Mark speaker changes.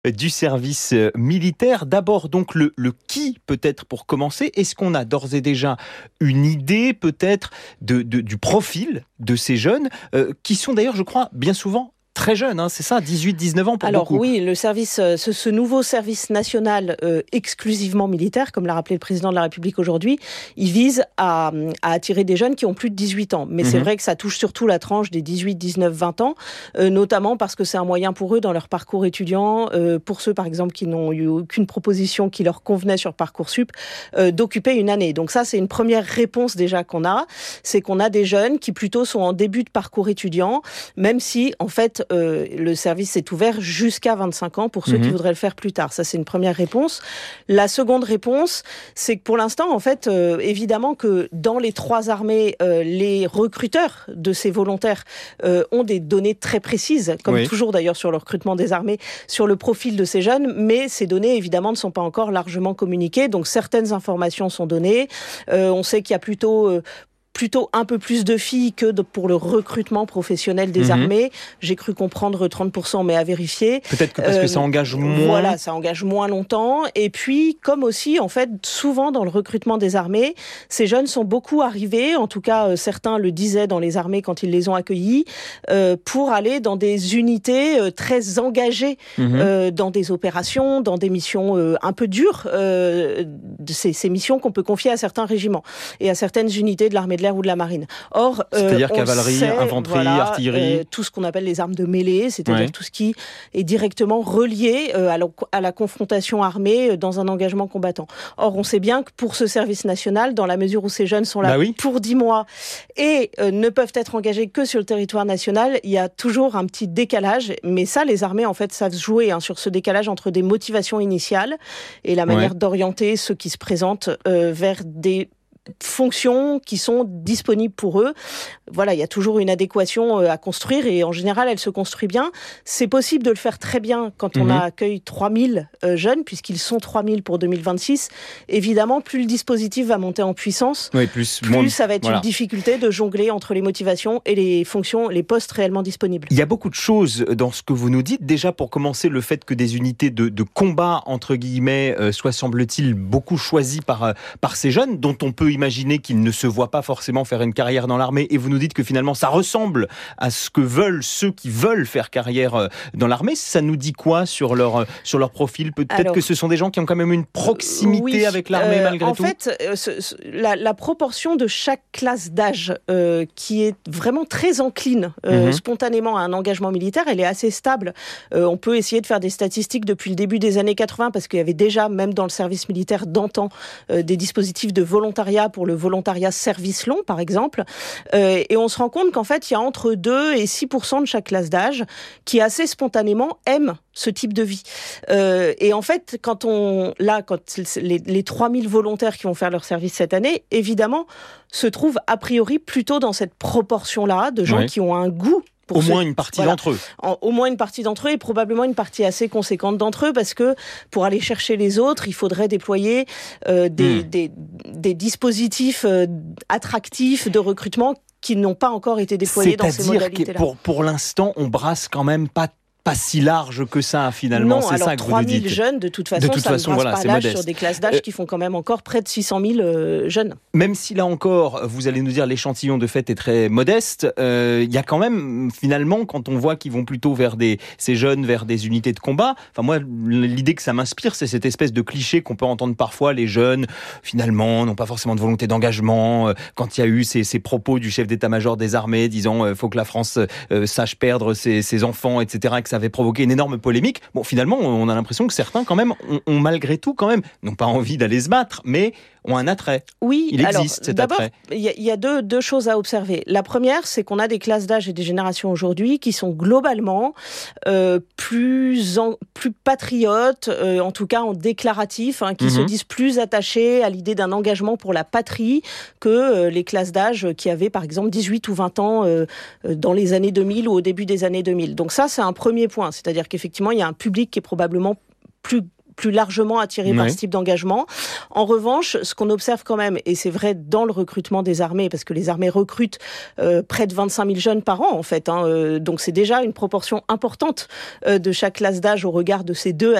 Speaker 1: Du service militaire. D'abord, donc, le qui, peut-être, pour commencer. Est-ce qu'on a d'ores et déjà une idée, peut-être, du profil de ces jeunes, qui sont d'ailleurs, je crois, bien souvent très jeunes, c'est ça, 18-19 ans pour beaucoup.
Speaker 2: Alors oui, le service, ce nouveau service national exclusivement militaire, comme l'a rappelé le président de la République aujourd'hui, il vise à attirer des jeunes qui ont plus de 18 ans. Mais c'est vrai que ça touche surtout la tranche des 18, 19, 20 ans, notamment parce que c'est un moyen pour eux dans leur parcours étudiant, pour ceux par exemple qui n'ont eu aucune proposition qui leur convenait sur Parcoursup, d'occuper une année. Donc ça, c'est une première réponse déjà qu'on a, c'est qu'on a des jeunes qui plutôt sont en début de parcours étudiant, même si en fait le service est ouvert jusqu'à 25 ans pour ceux qui voudraient le faire plus tard. Ça, c'est une première réponse. La seconde réponse, c'est que pour l'instant, en fait, évidemment que dans les trois armées, les recruteurs de ces volontaires ont des données très précises, comme toujours d'ailleurs sur le recrutement des armées, sur le profil de ces jeunes, mais ces données, évidemment, ne sont pas encore largement communiquées. Donc, certaines informations sont données. On sait qu'il y a plutôt un peu plus de filles que pour le recrutement professionnel des armées. J'ai cru comprendre 30%, mais à vérifier.
Speaker 1: Peut-être que parce que ça engage moins.
Speaker 2: Voilà, ça engage moins longtemps. Et puis, comme aussi, en fait, souvent dans le recrutement des armées, ces jeunes sont beaucoup arrivés, en tout cas, certains le disaient dans les armées quand ils les ont accueillis, pour aller dans des unités très engagées, dans des opérations, dans des missions un peu dures, ces missions qu'on peut confier à certains régiments et à certaines unités de l'armée de l'air ou de la marine. Or,
Speaker 1: c'est-à-dire cavalerie, infanterie, artillerie,
Speaker 2: tout ce qu'on appelle les armes de mêlée, c'est-à-dire tout ce qui est directement relié à la confrontation armée dans un engagement combattant. Or, on sait bien que pour ce service national, dans la mesure où ces jeunes sont là pour 10 mois et ne peuvent être engagés que sur le territoire national, il y a toujours un petit décalage. Mais ça, les armées, en fait, savent jouer sur ce décalage entre des motivations initiales et la manière d'orienter ceux qui se présentent vers des fonctions qui sont disponibles pour eux. Voilà, il y a toujours une adéquation à construire et en général, elle se construit bien. C'est possible de le faire très bien quand on accueille 3000 jeunes, puisqu'ils sont 3000 pour 2026. Évidemment, plus le dispositif va monter en puissance, plus ça va être une difficulté de jongler entre les motivations et les fonctions, les postes réellement disponibles.
Speaker 1: Il y a beaucoup de choses dans ce que vous nous dites. Déjà, pour commencer, le fait que des unités de combat, entre guillemets, soient, semble-t-il, beaucoup choisies par ces jeunes, dont on peut imaginer qu'ils ne se voient pas forcément faire une carrière dans l'armée, et vous nous dites que finalement ça ressemble à ce que veulent ceux qui veulent faire carrière dans l'armée. Ça nous dit quoi sur leur profil ? Peut-être que ce sont des gens qui ont quand même une proximité avec l'armée malgré tout.
Speaker 2: En fait, la proportion de chaque classe d'âge qui est vraiment très encline spontanément à un engagement militaire, elle est assez stable. On peut essayer de faire des statistiques depuis le début des années 80 parce qu'il y avait déjà, même dans le service militaire d'antan, des dispositifs de volontariat pour le volontariat service long, par exemple. Et on se rend compte qu'en fait, il y a entre 2 et 6% de chaque classe d'âge qui assez spontanément aiment ce type de vie. Et en fait, quand les 3000 volontaires qui vont faire leur service cette année, évidemment, se trouvent a priori plutôt dans cette proportion-là de gens qui ont un goût.
Speaker 1: Au moins une partie d'entre eux.
Speaker 2: Au moins une partie d'entre eux et probablement une partie assez conséquente d'entre eux parce que pour aller chercher les autres, il faudrait déployer des dispositifs attractifs de recrutement qui n'ont pas encore été déployés dans ces modalités-là.
Speaker 1: C'est-à-dire que pour l'instant, on brasse quand même pas si large que ça, finalement.
Speaker 2: Non,
Speaker 1: c'est
Speaker 2: alors
Speaker 1: ça que vous nous dites.
Speaker 2: 3000 jeunes, de toute façon, ça ne brasse pas l'âge sur des classes d'âge qui font quand même encore près de 600 000 jeunes.
Speaker 1: Même si là encore, vous allez nous dire l'échantillon de fait est très modeste, il y a quand même, finalement, quand on voit qu'ils vont plutôt vers ces jeunes, vers des unités de combat, enfin moi, l'idée que ça m'inspire, c'est cette espèce de cliché qu'on peut entendre parfois, les jeunes, finalement, n'ont pas forcément de volonté d'engagement. Quand il y a eu ces propos du chef d'état-major des armées disant faut que la France sache perdre ses enfants, etc., que ça avait provoqué une énorme polémique. Bon, finalement, on a l'impression que certains, quand même, ont malgré tout, quand même, n'ont pas envie d'aller se battre, mais ont un attrait.
Speaker 2: Oui,
Speaker 1: il existe cet attrait.
Speaker 2: Il y a deux choses à observer. La première, c'est qu'on a des classes d'âge et des générations aujourd'hui qui sont globalement plus patriotes, en tout cas en déclaratif, qui se disent plus attachés à l'idée d'un engagement pour la patrie que les classes d'âge qui avaient, par exemple, 18 ou 20 ans dans les années 2000 ou au début des années 2000. Donc ça, c'est un premier point. C'est-à-dire qu'effectivement, il y a un public qui est probablement plus plus largement attirés par ce type d'engagement. En revanche, ce qu'on observe quand même, et c'est vrai dans le recrutement des armées, parce que les armées recrutent près de 25 000 jeunes par an, en fait. Donc c'est déjà une proportion importante de chaque classe d'âge au regard de ces 2